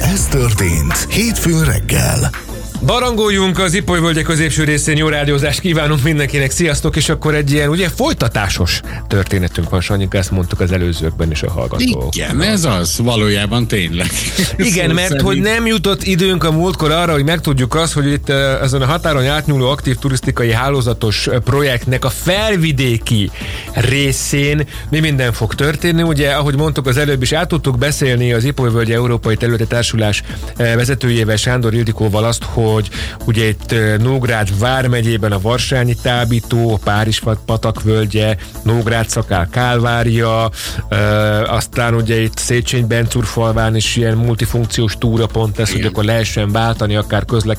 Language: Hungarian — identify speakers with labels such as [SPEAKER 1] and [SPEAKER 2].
[SPEAKER 1] Ez történt hétfőn reggel.
[SPEAKER 2] Barangoljunk az Ipoly völgye középső részén, jó rádiózást kívánunk mindenkinek, sziasztok, és akkor egy ilyen ugye folytatásos történetünk van, Sanyika, ezt mondtuk az előzőkben is a hallgatók.
[SPEAKER 3] Igen, ez az, valójában tényleg.
[SPEAKER 2] Igen, mert hogy nem jutott időnk a múltkor arra, hogy megtudjuk azt, hogy itt ezen a határon átnyúló aktív turisztikai hálózatos projektnek a felvidéki részén mi minden fog történni. Ugye, ahogy mondtuk az előbb is, át tudtuk beszélni az Ipoly völgye Európai Területi Társulás vezetőjével, Sándor Ildikóval azt, hogy ugye itt Nógrád vármegyében a Varsányi Tábító, Párizs-patak völgye, Nógrád-Szakál Kálvária, aztán ugye itt Széchenyi-Bencúrfalván is ilyen multifunkciós túrapont lesz, hogy akkor lehessen váltani akár